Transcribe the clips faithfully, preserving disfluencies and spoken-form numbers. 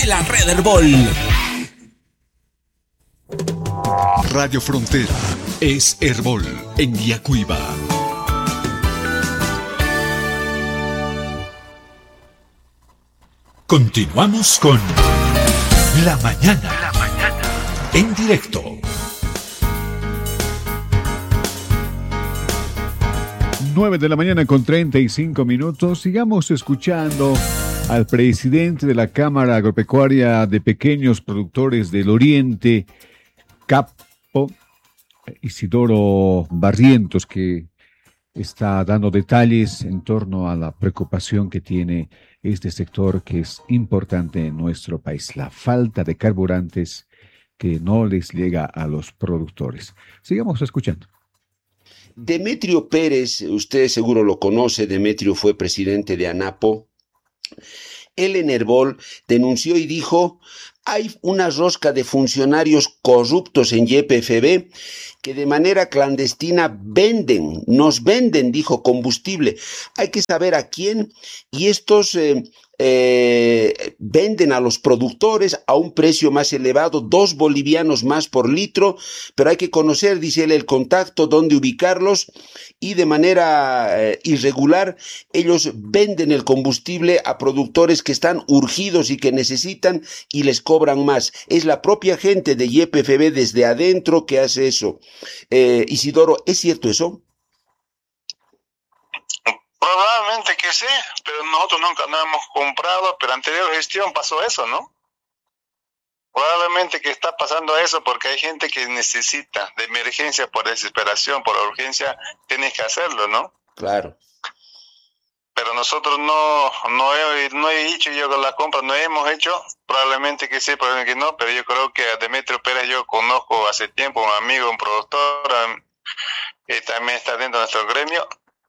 La red Herbol. Radio Frontera es Herbol en Yacuiba. Continuamos con La Mañana, La Mañana en directo. nueve de la mañana con treinta y cinco minutos. Sigamos escuchando al presidente de la Cámara Agropecuaria de Pequeños Productores del Oriente, Capo, Isidoro Barrientos, que está dando detalles en torno a la preocupación que tiene este sector que es importante en nuestro país, la falta de carburantes que no les llega a los productores. Sigamos escuchando. Demetrio Pérez, usted seguro lo conoce, Demetrio fue presidente de ANAPO. Él en Herbol denunció y dijo: hay una rosca de funcionarios corruptos en Y P F B que de manera clandestina venden, nos venden, dijo, combustible. Hay que saber a quién, y estos eh, eh, venden a los productores a un precio más elevado, dos bolivianos más por litro, pero hay que conocer, dice él, el contacto, dónde ubicarlos, y de manera eh, irregular ellos venden el combustible a productores que están urgidos y que necesitan y les cobran más. Es la propia gente de Y P F B desde adentro que hace eso. Eh, Isidoro, ¿es cierto eso? Probablemente que sí, pero nosotros nunca no hemos comprado, pero anterior gestión pasó eso, ¿no? Probablemente que está pasando eso porque hay gente que necesita de emergencia, por desesperación, por urgencia, tienes que hacerlo, ¿no? Claro. Pero nosotros no, no he, no he dicho yo con la compra, no hemos hecho, probablemente que sí, probablemente que no, pero yo creo que a Demetrio Pérez yo conozco hace tiempo, un amigo, un productor, que también está dentro de nuestro gremio.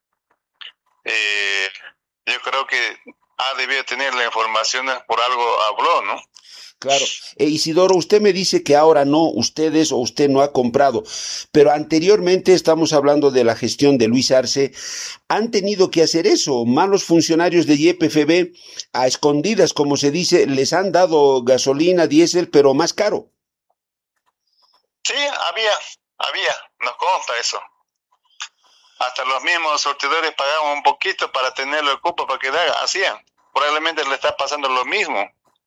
Eh, yo creo que ha debido tener la información, por algo habló, ¿no? Claro. Eh, Isidoro, usted me dice que ahora no, ustedes o usted no ha comprado, pero anteriormente, estamos hablando de la gestión de Luis Arce, han tenido que hacer eso. Malos funcionarios de Y P F B, a escondidas, como se dice, les han dado gasolina, diésel, pero más caro. Sí, había, había, nos consta eso. Hasta los mismos surtidores pagaban un poquito para tenerlo el cupo para que hacían. Probablemente le está pasando lo mismo.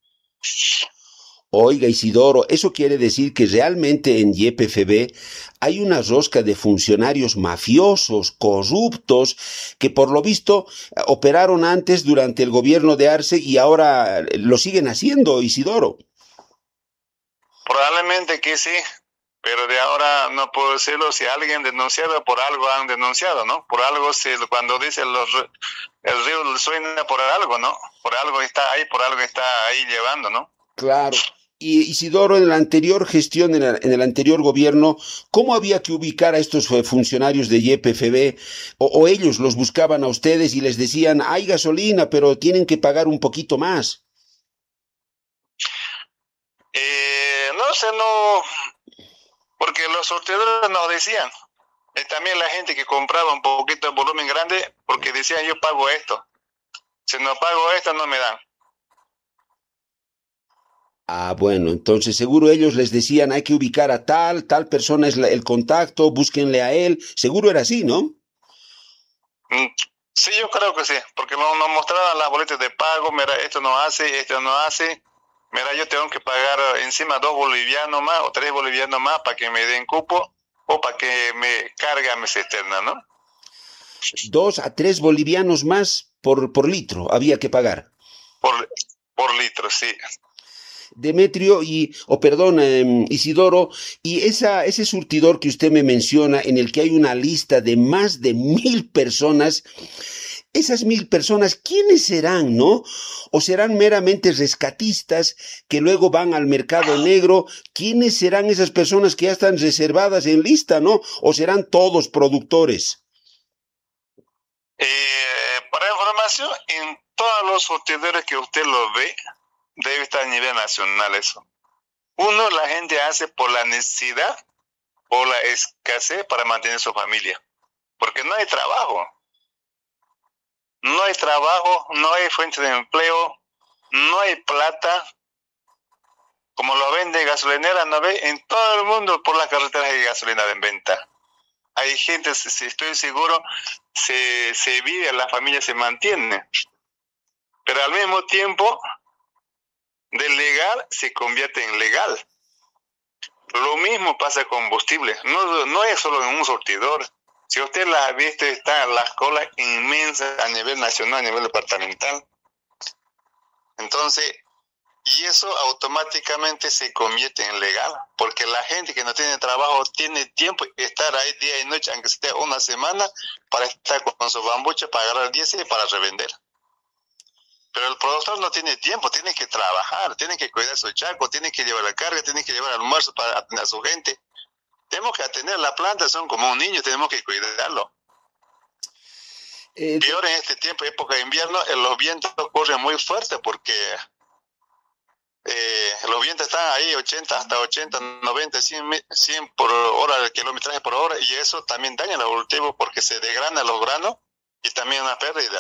Oiga, Isidoro, eso quiere decir que realmente en Y P F B hay una rosca de funcionarios mafiosos, corruptos, que por lo visto operaron antes durante el gobierno de Arce y ahora lo siguen haciendo, Isidoro. Probablemente que sí, pero de ahora no puedo decirlo. Si alguien denunciado, por algo han denunciado, ¿no? Por algo, si, cuando dicen los, el río suena por algo, ¿no? Por algo está ahí, por algo está ahí llevando, ¿no? Claro. Y Isidoro, en la anterior gestión, en el, en el anterior gobierno, ¿cómo había que ubicar a estos funcionarios de Y P F B? O, ¿O ellos los buscaban a ustedes y les decían, hay gasolina, pero tienen que pagar un poquito más? Eh, no sé, no, porque los surtidores nos decían, y también la gente que compraba un poquito de volumen grande, porque decían, yo pago esto, si no pago esto no me dan. Ah, bueno, entonces seguro ellos les decían, hay que ubicar a tal, tal persona es la, el contacto, búsquenle a él. Seguro era así, ¿no? Mm, sí, yo creo que sí, porque nos, nos mostraban las boletas de pago, mira, esto no hace, esto no hace, mira, yo tengo que pagar encima dos bolivianos más o tres bolivianos más para que me den cupo o para que me cargue a mi cisterna, ¿no? Dos a tres bolivianos más por, por litro había que pagar. Por, por litro, sí. Demetrio y, o oh, perdón, eh, Isidoro, y esa, ese surtidor que usted me menciona, en el que hay una lista de más de mil personas, esas mil personas, ¿quiénes serán, no? ¿O serán meramente rescatistas que luego van al mercado negro? ¿Quiénes serán esas personas que ya están reservadas en lista, no? ¿O serán todos productores? Eh, para información, en todos los surtidores que usted los ve, debe estar a nivel nacional eso. Uno, la gente hace por la necesidad o la escasez para mantener su familia. Porque no hay trabajo. No hay trabajo, no hay fuente de empleo, no hay plata, como lo vende gasolinera, ¿no ve? En todo el mundo por las carreteras hay gasolina en venta. Hay gente, si estoy seguro, se, se vive, la familia se mantiene. Pero al mismo tiempo, de legal se convierte en legal. Lo mismo pasa con combustible. No, no es solo en un surtidor. Si usted la ha visto, están las colas inmensas a nivel nacional, a nivel departamental. Entonces, y eso automáticamente se convierte en legal, porque la gente que no tiene trabajo tiene tiempo de estar ahí día y noche, aunque sea una semana, para estar con su bambucha, para agarrar diésel y para revender. Pero el productor no tiene tiempo, tiene que trabajar, tiene que cuidar su chaco, tiene que llevar la carga, tiene que llevar almuerzo para atender a su gente. Tenemos que atender la planta, son como un niño, tenemos que cuidarlo. Eh, Peor en este tiempo, época de invierno, los vientos corren muy fuerte porque eh, los vientos están ahí ochenta hasta ochenta, noventa, cien, cien por hora, el kilometraje por hora, y eso también daña los cultivos porque se desgranan los granos y también una pérdida.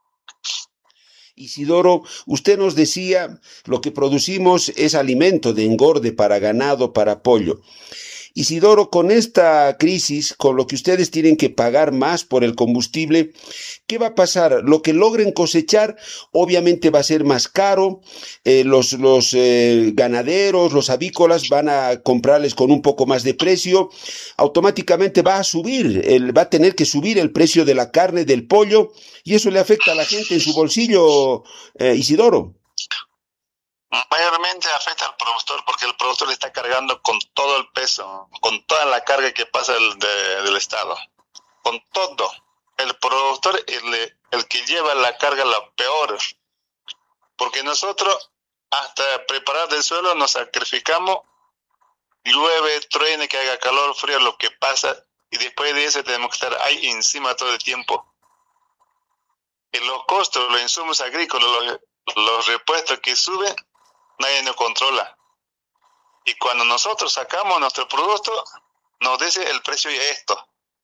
Isidoro, usted nos decía, lo que producimos es alimento de engorde para ganado, para pollo. Isidoro, con esta crisis, con lo que ustedes tienen que pagar más por el combustible, ¿qué va a pasar? Lo que logren cosechar, obviamente va a ser más caro, eh, los, los eh, ganaderos, los avícolas van a comprarles con un poco más de precio, automáticamente va a subir, el, va a tener que subir el precio de la carne, del pollo, y eso le afecta a la gente en su bolsillo, eh, Isidoro. Mayormente afecta al productor porque el productor le está cargando con todo el peso, con toda la carga que pasa el de, del Estado, con todo. El productor es el, el que lleva la carga la peor, porque nosotros hasta preparar el suelo nos sacrificamos, llueve, truene, que haga calor, frío, lo que pasa, y después de eso tenemos que estar ahí encima todo el tiempo. Y los costos, los insumos agrícolas, los, los repuestos que suben, nadie nos controla. Y cuando nosotros sacamos nuestro producto, nos dice el precio y esto.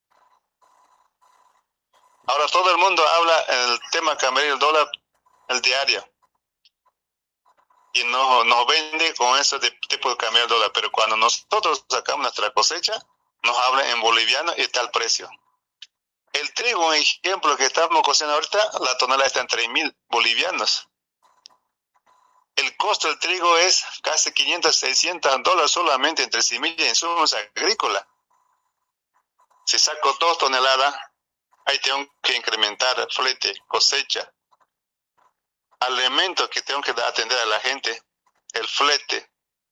Ahora todo el mundo habla en el tema cambiar el dólar, el diario. Y nos, nos vende con ese tipo de cambiar el dólar. Pero cuando nosotros sacamos nuestra cosecha, nos hablan en boliviano y está el precio. El trigo, un ejemplo que estamos cocinando ahorita, la tonelada está en tres mil bolivianos. El costo del trigo es casi quinientos, seiscientos dólares solamente entre semillas y insumos agrícolas. Si saco dos toneladas, ahí tengo que incrementar flete, cosecha, alimentos que tengo que atender a la gente, el flete.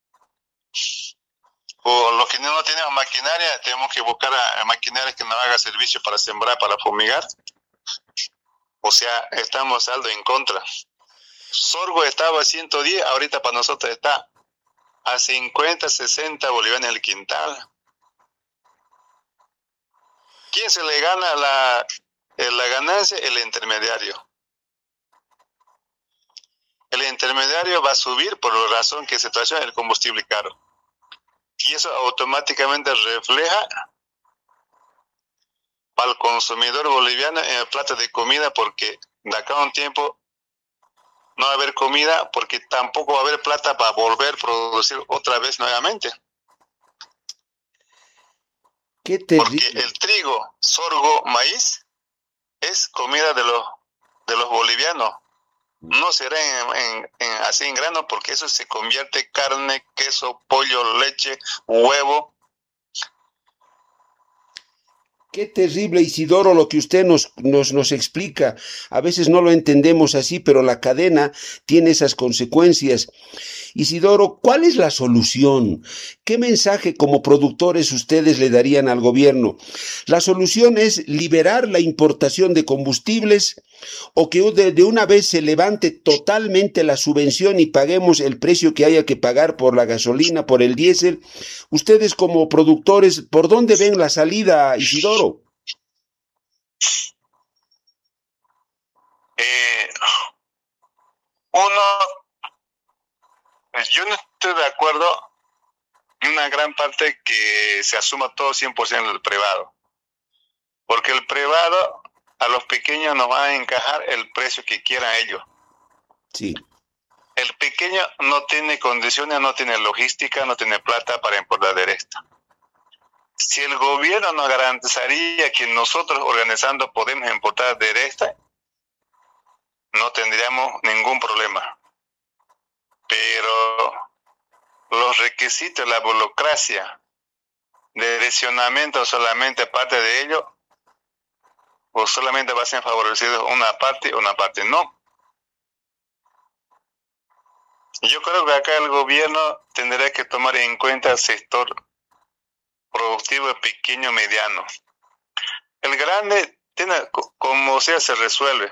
O los que no tenemos maquinaria, tenemos que buscar a maquinaria que nos haga servicio para sembrar, para fumigar. O sea, estamos saldo en contra. Sorgo estaba a ciento diez, ahorita para nosotros está a cincuenta, sesenta bolivianos en el quintal. ¿Quién se le gana la, la ganancia? El intermediario. El intermediario va a subir por la razón que situación el combustible caro. Y eso automáticamente refleja para el consumidor boliviano en el plato de comida, porque de acá a un tiempo no va a haber comida porque tampoco va a haber plata para volver a producir otra vez nuevamente. Qué terrible. Porque el trigo, sorgo, maíz es comida de los de los bolivianos. No será en, en, en, así en grano porque eso se convierte en carne, queso, pollo, leche, huevo. Qué terrible, Isidoro, lo que usted nos, nos, nos explica. A veces no lo entendemos así, pero la cadena tiene esas consecuencias. Isidoro, ¿cuál es la solución? ¿Qué mensaje como productores ustedes le darían al gobierno? ¿La solución es liberar la importación de combustibles o que de, de una vez se levante totalmente la subvención y paguemos el precio que haya que pagar por la gasolina, por el diésel? Ustedes como productores, ¿por dónde ven la salida, Isidoro? Eh, uno, yo no estoy de acuerdo en una gran parte que se asuma todo cien por ciento en el privado, porque el privado a los pequeños nos va a encajar el precio que quieran ellos. Sí. El pequeño no tiene condiciones, no tiene logística, no tiene plata para importar de esta. Si el gobierno nos garantizaría que nosotros organizando podemos importar de esta, no tendríamos ningún problema. Pero los requisitos, la burocracia de direccionamiento solamente parte de ello, o solamente va a ser favorecido una parte, una parte no. Yo creo que acá el gobierno tendrá que tomar en cuenta el sector productivo pequeño mediano. El grande tiene como sea se resuelve,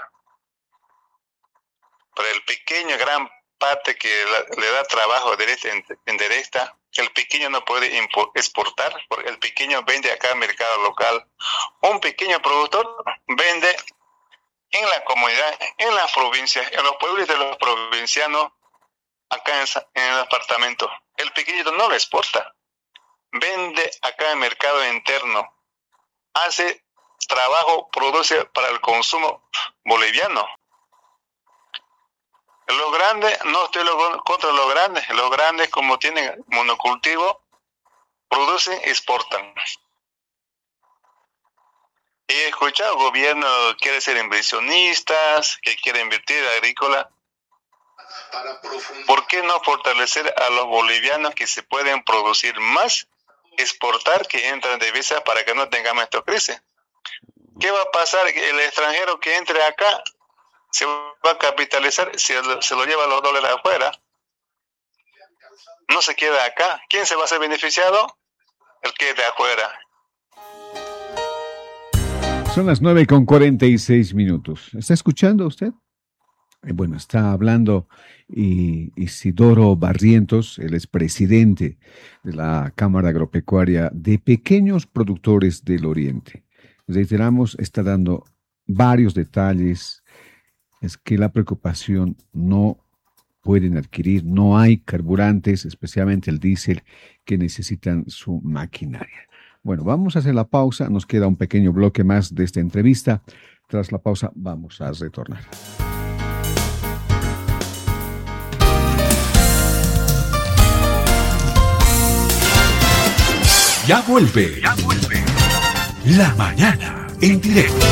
pero el pequeño gran parte que la, le da trabajo directa en, en directa, el pequeño no puede import, exportar, porque el pequeño vende acá al mercado local. Un pequeño productor vende en la comunidad, en las provincias, en los pueblos de los provincianos, acá en, en el departamento. El pequeñito no lo exporta, vende acá en el mercado interno, hace trabajo, produce para el consumo boliviano. Los grandes, no estoy contra los grandes, los grandes como tienen monocultivo, producen, exportan. He escuchado, el gobierno quiere ser inversionistas, que quiere invertir en agrícola. ¿Por qué no fortalecer a los bolivianos que se pueden producir más, exportar, que entran de visa para que no tengamos esta crisis? ¿Qué va a pasar? El extranjero que entre acá se va a capitalizar, se, se lo lleva los dólares afuera, no se queda acá. ¿Quién se va a ser beneficiado? El que es de afuera. Son las nueve con cuarenta y seis minutos. ¿Está escuchando usted? Eh, bueno, está hablando y, Isidoro Barrientos, el expresidente de la Cámara Agropecuaria de Pequeños Productores del Oriente. Reiteramos, está dando varios detalles. Es que la preocupación no pueden adquirir, no hay carburantes, especialmente el diésel, que necesitan su maquinaria. Bueno, vamos a hacer la pausa, nos queda un pequeño bloque más de esta entrevista. Tras la pausa vamos a retornar. Ya vuelve, ya vuelve. La mañana en directo.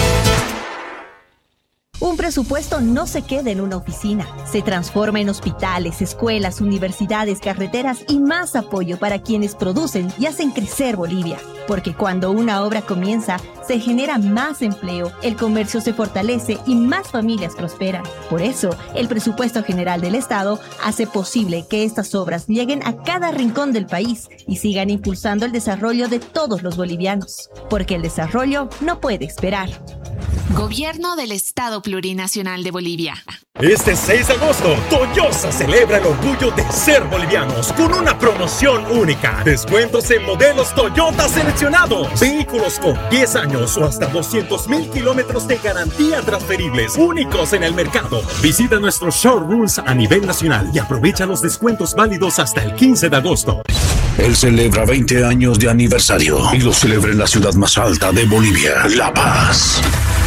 Un presupuesto no se queda en una oficina, se transforma en hospitales, escuelas, universidades, carreteras y más apoyo para quienes producen y hacen crecer Bolivia. Porque cuando una obra comienza, se genera más empleo, el comercio se fortalece y más familias prosperan. Por eso, el presupuesto general del Estado hace posible que estas obras lleguen a cada rincón del país y sigan impulsando el desarrollo de todos los bolivianos. Porque el desarrollo no puede esperar. Gobierno del Estado Plurinacional de Bolivia. Este seis de agosto, Toyosa celebra el orgullo de ser bolivianos con una promoción única. Descuentos en modelos Toyota seleccionados. Vehículos con diez años o hasta doscientos mil kilómetros de garantía transferibles, únicos en el mercado. Visita nuestros showrooms a nivel nacional y aprovecha los descuentos válidos hasta el quince de agosto. Él celebra veinte años de aniversario y lo celebra en la ciudad más alta de Bolivia, La Paz.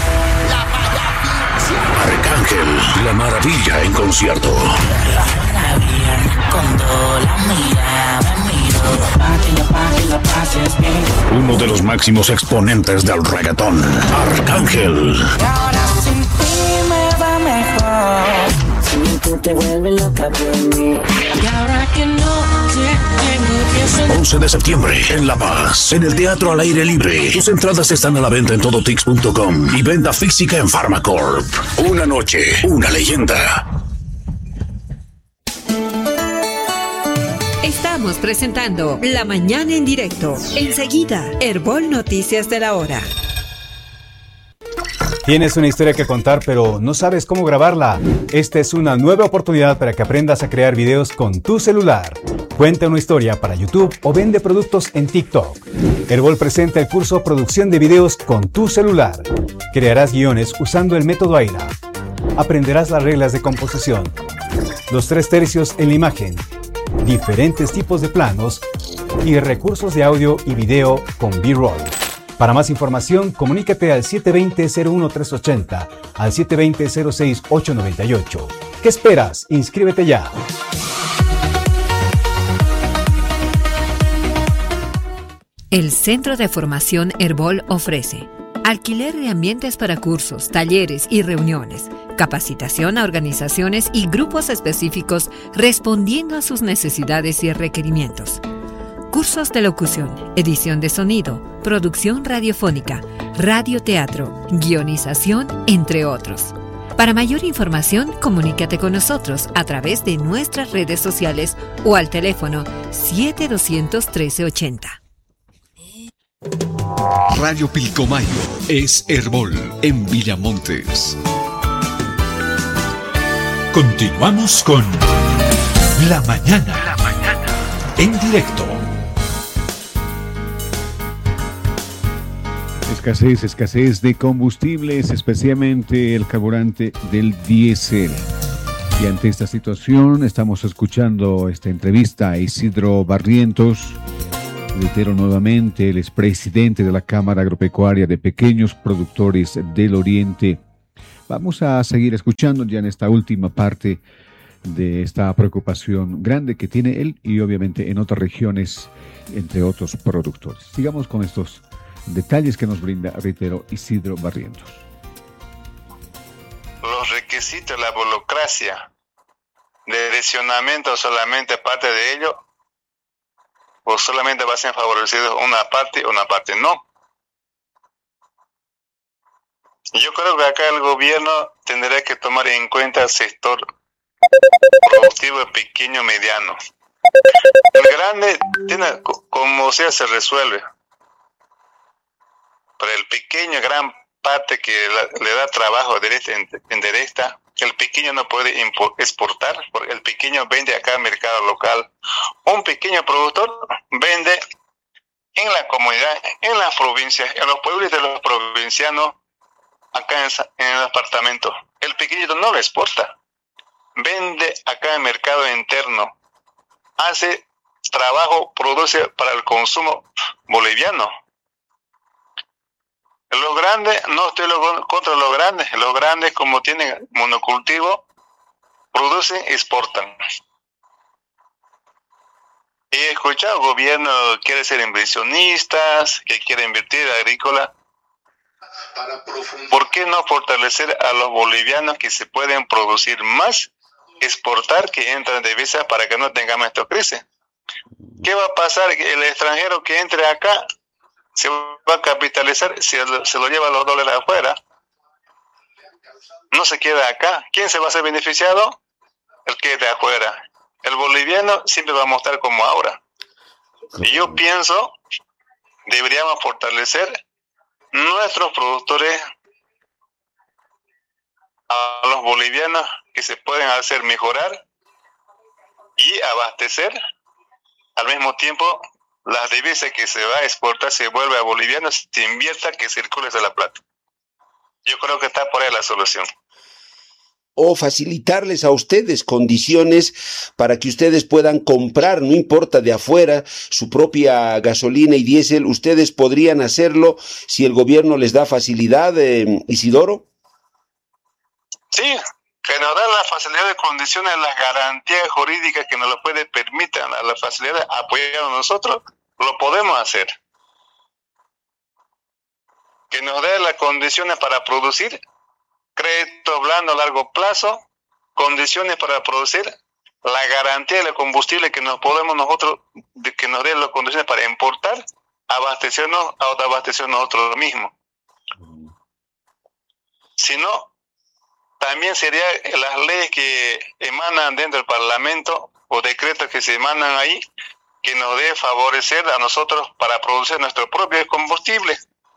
Arcángel, la maravilla en concierto. Uno de los máximos exponentes del reggaetón, Arcángel. once de septiembre en La Paz, en el Teatro al Aire Libre. Tus entradas están a la venta en todotix punto com y venta física en Pharmacorp. Una noche, una leyenda. Estamos presentando La Mañana en Directo. Enseguida, Herbol Noticias de la Hora. Tienes una historia que contar, pero no sabes cómo grabarla. Esta es una nueva oportunidad para que aprendas a crear videos con tu celular. Cuenta una historia para YouTube o vende productos en TikTok. Herbol presenta el curso Producción de Videos con tu celular. Crearás guiones usando el método AIRA. Aprenderás las reglas de composición, los tres tercios en la imagen, diferentes tipos de planos y recursos de audio y video con B-roll. Para más información, comunícate al siete dos cero, cero uno tres ocho cero, al siete dos cero, cero seis ocho nueve ocho. ¿Qué esperas? Inscríbete ya. El Centro de Formación Herbol ofrece alquiler de ambientes para cursos, talleres y reuniones, capacitación a organizaciones y grupos específicos respondiendo a sus necesidades y requerimientos. Cursos de locución, edición de sonido, producción radiofónica, radioteatro, guionización, entre otros. Para mayor información, comunícate con nosotros a través de nuestras redes sociales o al teléfono siete dos cero cero, uno tres ocho cero. Radio Pilcomayo es Herbol en Villamontes. Continuamos con La Mañana, La Mañana en directo. Escasez, escasez de combustibles, especialmente el carburante del diésel. Y ante esta situación estamos escuchando esta entrevista a Isidro Barrientos. Reitero nuevamente, él es presidente de la Cámara Agropecuaria de Pequeños Productores del Oriente. Vamos a seguir escuchando ya en esta última parte de esta preocupación grande que tiene él y obviamente en otras regiones, entre otros productores. Sigamos con estos detalles que nos brinda, reitero, Isidro Barrientos. Los requisitos, la burocracia de direccionamiento solamente parte de ello, o solamente va a ser favorecido una parte o una parte no. Yo creo que acá el gobierno tendrá que tomar en cuenta el sector productivo pequeño mediano. El grande tiene como sea se resuelve, pero el pequeño gran parte que la, le da trabajo directa en directa. El pequeño no puede exportar porque el pequeño vende acá al mercado local. Un pequeño productor vende en la comunidad, en las provincias, en los pueblos de los provincianos, acá en, en el departamento. El pequeñito no lo exporta, vende acá en el mercado interno, hace trabajo, produce para el consumo boliviano. Los grandes, no estoy contra los grandes, los grandes como tienen monocultivo, producen, exportan. He escuchado, el gobierno quiere ser inversionistas, que quiere invertir agrícola. ¿Por qué no fortalecer a los bolivianos que se pueden producir más, exportar, que entran de divisa para que no tengamos esta crisis? ¿Qué va a pasar? El extranjero que entre acá se va a capitalizar, si se lo lleva los dólares afuera, no se queda acá. ¿Quién se va a ser beneficiado? El que es de afuera. El boliviano siempre va a mostrar como ahora. Y yo pienso, deberíamos fortalecer nuestros productores, a los bolivianos que se pueden hacer mejorar y abastecer al mismo tiempo. Las divisas que se va a exportar se vuelve a bolivianos, se invierta, que circule de la plata. Yo creo que está por ahí la solución. O facilitarles a ustedes condiciones para que ustedes puedan comprar, no importa de afuera, su propia gasolina y diésel. ¿Ustedes podrían hacerlo si el gobierno les da facilidad, eh, Isidoro? Sí, que nos dan las facilidades de condiciones, las garantías jurídicas que nos lo puede permitir, la facilidad de apoyar a nosotros, lo podemos hacer. Que nos dé las condiciones para producir, crédito blando a largo plazo, condiciones para producir, la garantía del combustible que nos podemos nosotros, de que nos dé las condiciones para importar, abastecernos, autoabastecernos nosotros mismos. Si no, también serían las leyes que emanan dentro del Parlamento o decretos que se emanan ahí, que nos dé favorecer a nosotros para producir nuestro propio combustible.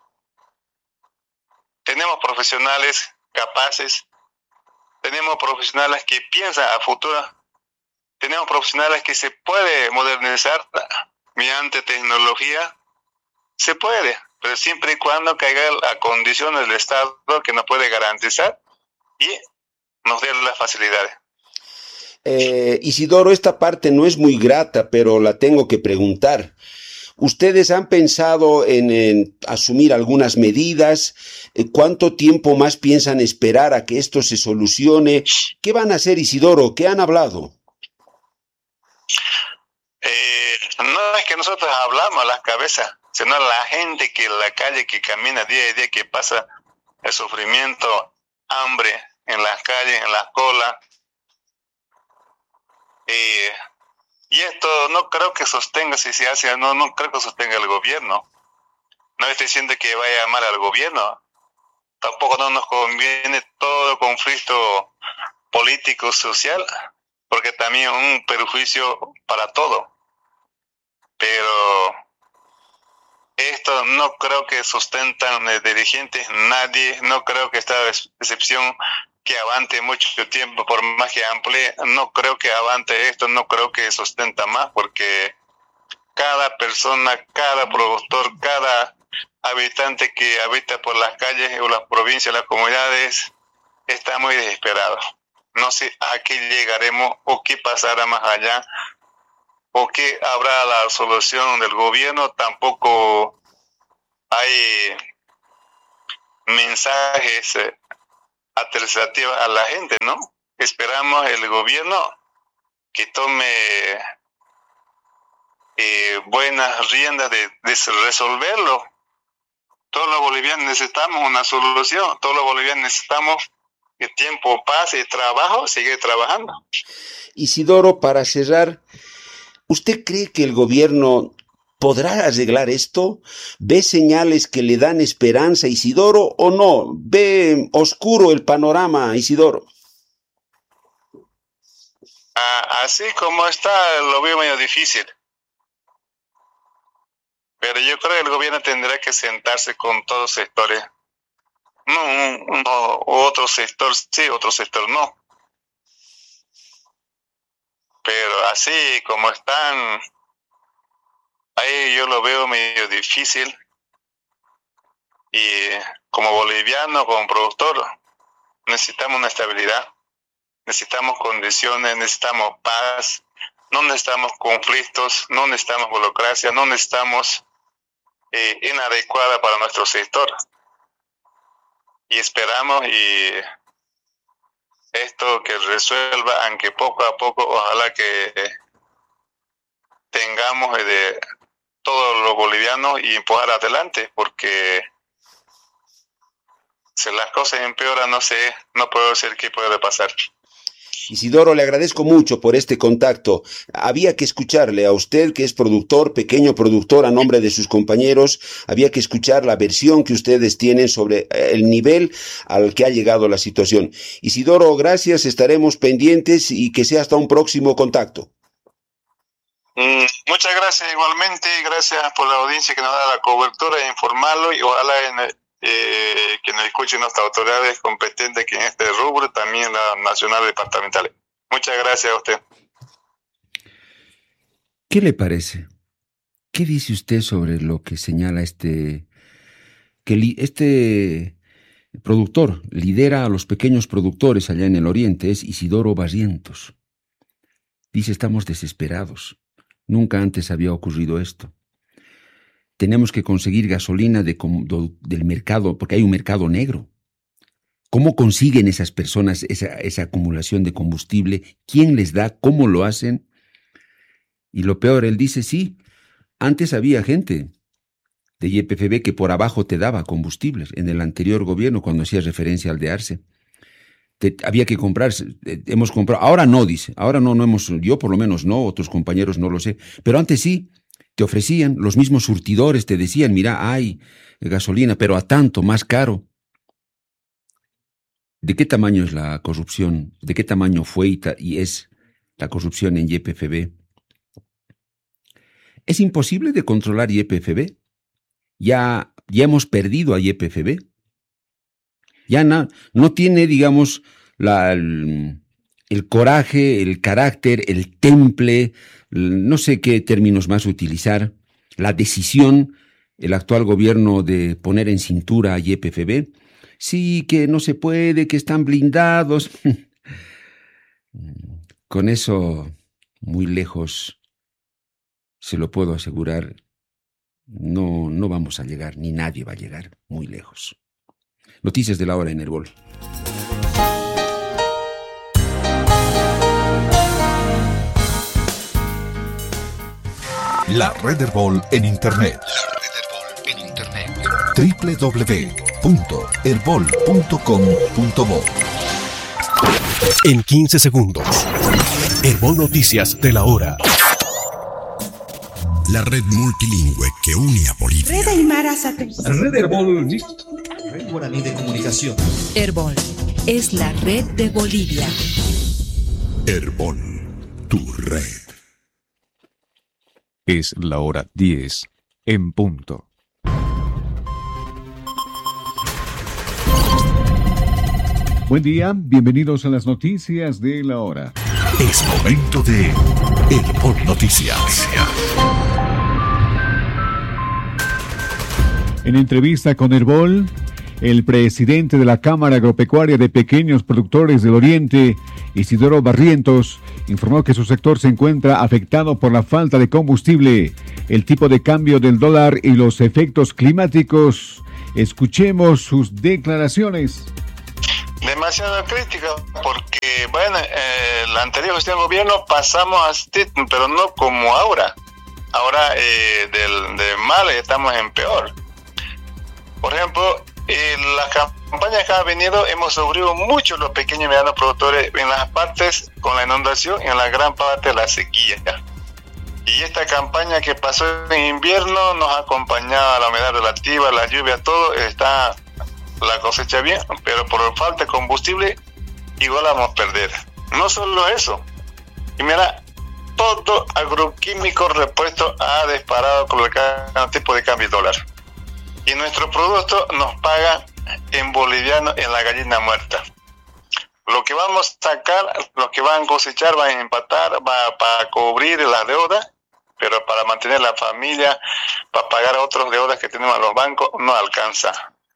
Tenemos profesionales capaces, tenemos profesionales que piensan a futuro, tenemos profesionales que se puede modernizar mediante tecnología, se puede, pero siempre y cuando caiga la condición del Estado que nos puede garantizar y nos dé las facilidades. Eh, Isidoro, esta parte no es muy grata, pero la tengo que preguntar. ¿Ustedes han pensado en, en asumir algunas medidas? ¿Cuánto tiempo más piensan esperar a que esto se solucione? ¿Qué van a hacer, Isidoro? ¿Qué han hablado? Eh, no es que nosotros hablamos a las cabezas, sino la gente que en la calle, que camina día a día, que pasa el sufrimiento, hambre en las calles, en las colas. Eh, y esto no creo que sostenga, si se hace, no, no creo que sostenga el gobierno. No estoy diciendo que vaya mal al gobierno. Tampoco no nos conviene todo conflicto político, social, porque también es un perjuicio para todo. Pero esto no creo que sustentan los dirigentes, nadie, no creo que esta excepción que avante mucho tiempo, por más que amplíe, no creo que avante esto, no creo que sustenta más, porque cada persona, cada productor, cada habitante que habita por las calles o las provincias, las comunidades, está muy desesperado. No sé a qué llegaremos o qué pasará más allá, o qué habrá la solución del gobierno. Tampoco hay mensajes eh, alternativos a la gente, ¿no? Esperamos el gobierno que tome eh, buenas riendas de, de resolverlo. Todos los bolivianos necesitamos una solución, todos los bolivianos necesitamos que el tiempo pase y trabajo, sigue trabajando. Isidoro, para cerrar, ¿usted cree que el gobierno podrá arreglar esto? ¿Ve señales que le dan esperanza, Isidoro, o no? ¿Ve oscuro el panorama, Isidoro? Ah, así como está, lo veo medio difícil. Pero yo creo que el gobierno tendrá que sentarse con todos los sectores. No, no, otro sector sí, otro sector no. Pero así como están, ahí yo lo veo medio difícil. Y como boliviano, como productor, necesitamos una estabilidad, necesitamos condiciones, necesitamos paz, no necesitamos conflictos, no necesitamos burocracia, no necesitamos eh, inadecuada para nuestro sector. Y esperamos y esto que resuelva, aunque poco a poco, ojalá que tengamos de todos los bolivianos y empujar adelante, porque si las cosas empeoran, no sé, no puedo decir qué puede pasar. Isidoro, le agradezco mucho por este contacto. Había que escucharle a usted, que es productor, pequeño productor a nombre de sus compañeros, había que escuchar la versión que ustedes tienen sobre el nivel al que ha llegado la situación. Isidoro, gracias, estaremos pendientes y que sea hasta un próximo contacto. Mm, muchas gracias igualmente, gracias por la audiencia que nos da la cobertura e informarlo, y ojalá en el Eh, que nos escuchen nuestras autoridades competentes que en este rubro, también la nacional y departamental. Muchas gracias a usted. ¿Qué le parece? ¿Qué dice usted sobre lo que señala este, que li, este productor lidera a los pequeños productores allá en el oriente? Es Isidoro Barrientos. Dice, estamos desesperados. Nunca antes había ocurrido esto. Tenemos que conseguir gasolina de, de, del mercado, porque hay un mercado negro. ¿Cómo consiguen esas personas esa, esa acumulación de combustible? ¿Quién les da? ¿Cómo lo hacen? Y lo peor, él dice, sí, antes había gente de Y P F B que por abajo te daba combustibles. En el anterior gobierno, cuando hacía referencia al de Arce, te, había que comprar, hemos comprado, ahora no, dice, ahora no, no hemos, yo por lo menos no, otros compañeros no lo sé, pero antes sí. Te ofrecían, los mismos surtidores te decían, mira, hay gasolina, pero a tanto, más caro. ¿De qué tamaño es la corrupción? ¿De qué tamaño fue y, ta- y es la corrupción en Y P F B? ¿Es imposible de controlar Y P F B? Ya, ya hemos perdido a Y P F B. Ya na, no tiene, digamos, la, el, el coraje, el carácter, el temple, no sé qué términos más utilizar, la decisión, el actual gobierno de poner en cintura a Y P F B, sí, que no se puede, que están blindados. Con eso, muy lejos, se lo puedo asegurar, no, no vamos a llegar, ni nadie va a llegar muy lejos. Noticias de la hora en Herbol. La red Herbol en Internet. La red Herbol en Internet. doble u doble u doble u punto herbol punto com punto bo. En quince segundos. Herbol Noticias de la hora. La red multilingüe que une a Bolivia. Red Aymara Satélite. Red Herbol. Red Guaraní de Comunicación. Herbol es la red de Bolivia. Herbol, tu red. Es la hora diez en punto. Buen día, bienvenidos a las noticias de la hora. Es momento de Herbol Noticias. En entrevista con Herbol, el presidente de la Cámara Agropecuaria de Pequeños Productores del Oriente, Isidoro Barrientos, informó que su sector se encuentra afectado por la falta de combustible, el tipo de cambio del dólar y los efectos climáticos. Escuchemos sus declaraciones. Demasiado crítica porque, bueno, eh, la anterior gestión de gobierno pasamos así, pero no como ahora. Ahora eh, del, de mal estamos en peor. Por ejemplo, en las campañas que han venido hemos sufrido mucho los pequeños y medianos productores en las partes con la inundación y en la gran parte de la sequía. Y esta campaña que pasó en invierno nos ha acompañado a la humedad relativa, la lluvia, todo está la cosecha bien, pero por falta de combustible igual vamos a perder. No solo eso, y mira, todo agroquímico repuesto ha disparado con el tipo de cambio dólar. Y nuestro producto nos paga en boliviano en la gallina muerta. Lo que vamos a sacar, lo que van a cosechar, van a empatar, va para cubrir la deuda, pero para mantener la familia, para pagar otras deudas que tenemos a los bancos, no alcanza.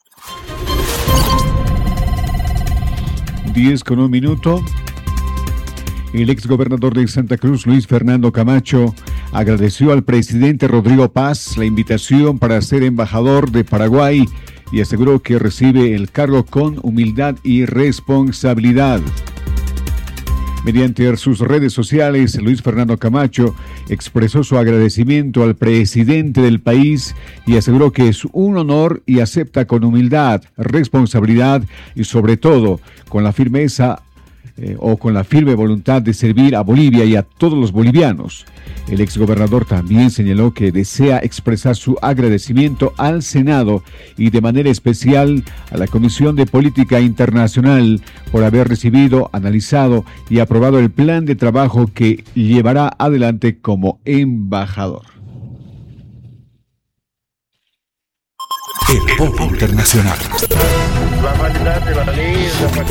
diez con un minuto. El exgobernador de Santa Cruz, Luis Fernando Camacho, agradeció al presidente Rodrigo Paz la invitación para ser embajador de Paraguay y aseguró que recibe el cargo con humildad y responsabilidad. Mediante sus redes sociales, Luis Fernando Camacho expresó su agradecimiento al presidente del país y aseguró que es un honor y acepta con humildad, responsabilidad y sobre todo con la firmeza eh, o con la firme voluntad de servir a Bolivia y a todos los bolivianos. El exgobernador también señaló que desea expresar su agradecimiento al Senado y de manera especial a la Comisión de Política Internacional por haber recibido, analizado y aprobado el plan de trabajo que llevará adelante como embajador. El Pop Internacional. La validad de la ley es la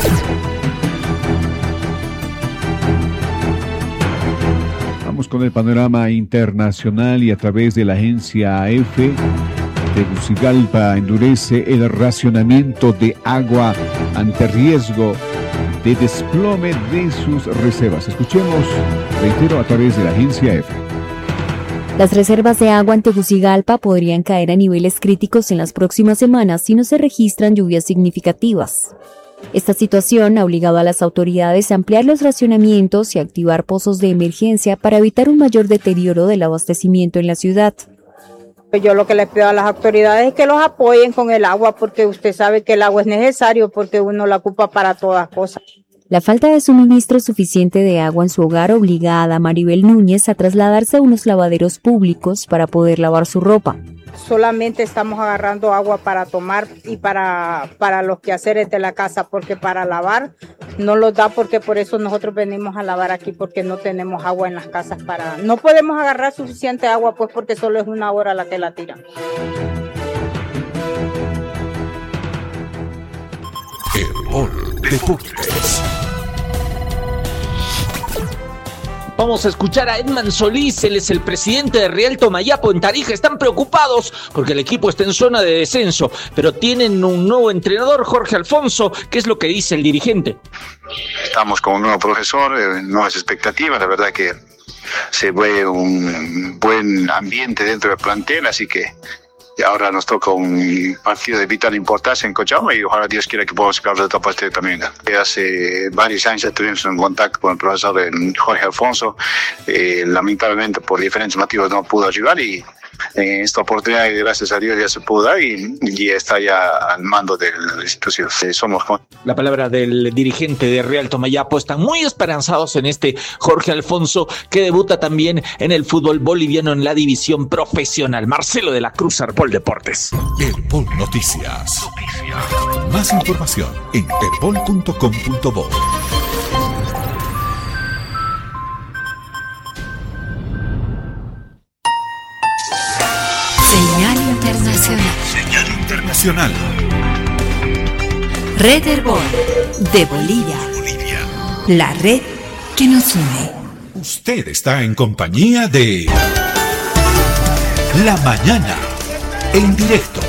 Vamos con el panorama internacional y a través de la agencia A F, Tegucigalpa endurece el racionamiento de agua ante riesgo de desplome de sus reservas. Escuchemos, reitero, a través de la agencia A F. Las reservas de agua en Tegucigalpa podrían caer a niveles críticos en las próximas semanas si no se registran lluvias significativas. Esta situación ha obligado a las autoridades a ampliar los racionamientos y activar pozos de emergencia para evitar un mayor deterioro del abastecimiento en la ciudad. Yo lo que les pido a las autoridades es que los apoyen con el agua, porque usted sabe que el agua es necesario porque uno la ocupa para todas cosas. La falta de suministro suficiente de agua en su hogar obliga a Ada Maribel Núñez a trasladarse a unos lavaderos públicos para poder lavar su ropa. Solamente estamos agarrando agua para tomar y para, para los quehaceres de la casa, porque para lavar no los da, porque por eso nosotros venimos a lavar aquí, porque no tenemos agua en las casas para... No podemos agarrar suficiente agua, pues porque solo es una hora la que la tiran. Herbol Deportes. Vamos a escuchar a Edman Solís, él es el presidente de Rialto Mayapo en Tarija. Están preocupados porque el equipo está en zona de descenso, pero tienen un nuevo entrenador, Jorge Alfonso. ¿Qué es lo que dice el dirigente? Estamos con un nuevo profesor, eh, nuevas expectativas. La verdad que se ve un buen ambiente dentro del plantel, así que ahora nos toca un partido de vital importancia en Cochabamba y ojalá Dios quiera que podamos sacar la etapa este también. Hace varios años estuvimos en contacto con el profesor Jorge Alfonso, eh, lamentablemente por diferentes motivos no pudo ayudar y en esta oportunidad, gracias a Dios, ya se pudo dar y, y está ya al mando de la institución. Somos la palabra del dirigente de Real Tomayapo. Están muy esperanzados en este Jorge Alfonso, que debuta también en el fútbol boliviano en la división profesional. Marcelo de la Cruz, Herbol Deportes. Herbol Noticias. Noticias. Más información en herbol punto com punto bo. Señal internacional. Señal internacional. Red Herbol de Bolivia. Bolivia. La red que nos une. Usted está en compañía de La Mañana en directo.